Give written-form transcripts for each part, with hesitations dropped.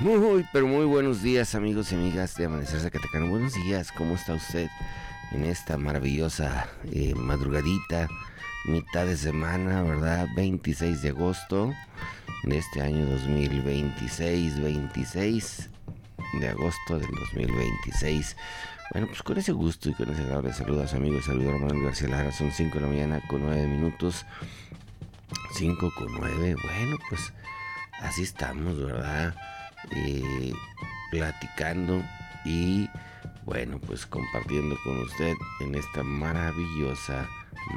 Muy, pero muy buenos días, amigos y amigas de Amanecer Zacatecano. Buenos días, ¿cómo está usted en esta maravillosa madrugadita, mitad de semana, verdad? 26 de agosto de este año 2026, 26 de agosto del 2026. Bueno, pues con ese gusto y con ese grado de saludo a su amigo y servidor Manuel García Lara. Son 5 de la mañana con 9 minutos. 5 con 9, bueno, pues así estamos, ¿verdad? Platicando y bueno, pues compartiendo con usted en esta maravillosa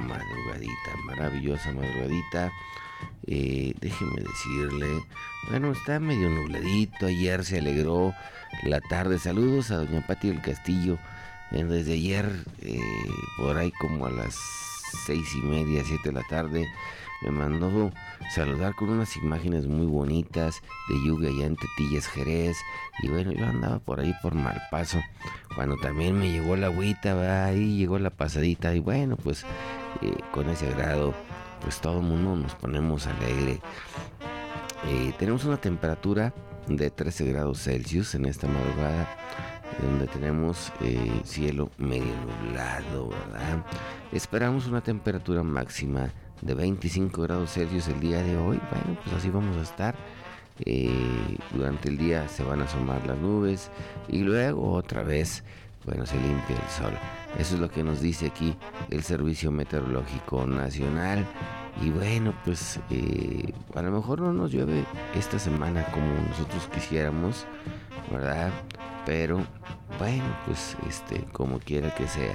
madrugadita. Déjeme decirle, bueno, está medio nubladito. Ayer se alegró la tarde. Saludos a doña Pati del Castillo. Desde ayer, por ahí como a las 6:30, 7 de la tarde, me mandó saludar con unas imágenes muy bonitas de lluvia allá en Tetillas, Jerez. Y bueno, yo andaba por ahí por Malpaso cuando también me llegó la agüita, ¿verdad? Ahí llegó la pasadita. Y bueno, pues con ese grado, pues todo el mundo nos ponemos alegre. Tenemos una temperatura de 13 grados Celsius en esta madrugada, donde tenemos cielo medio nublado, ¿verdad? Esperamos una temperatura máxima de 25 grados Celsius el día de hoy. Bueno, pues así vamos a estar. Durante el día se van a asomar las nubes y luego otra vez, bueno, se limpia el sol. Eso es lo que nos dice aquí el Servicio Meteorológico Nacional. Y bueno, pues a lo mejor no nos llueve esta semana como nosotros quisiéramos, ¿verdad? Pero bueno, pues como quiera que sea,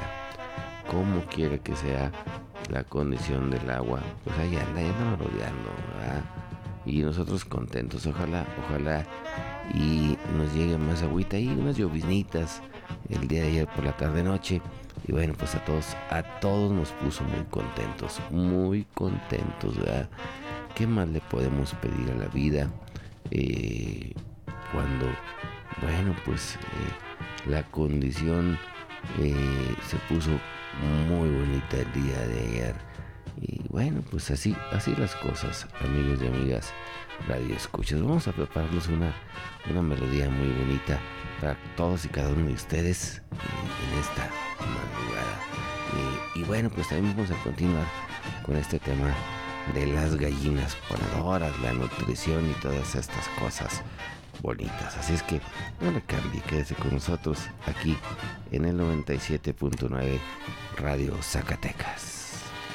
la condición del agua, pues ahí anda rodeando, ¿verdad? Y nosotros contentos, ojalá y nos llegue más agüita y unas lloviznitas el día de ayer por la tarde noche. Y bueno, pues a todos nos puso muy contentos, ¿verdad? ¿Qué más le podemos pedir a la vida cuando, bueno, pues la condición se puso muy bonita el día de ayer? Y bueno, pues así las cosas, amigos y amigas radio escuchas. Vamos a prepararnos una melodía muy bonita para todos y cada uno de ustedes en esta madrugada. Y bueno, pues también vamos a continuar con este tema de las gallinas ponedoras, la nutrición y todas estas cosas bonitas. Así es que no le cambie, quédese con nosotros aquí en el 97.9 Radio Zacatecas.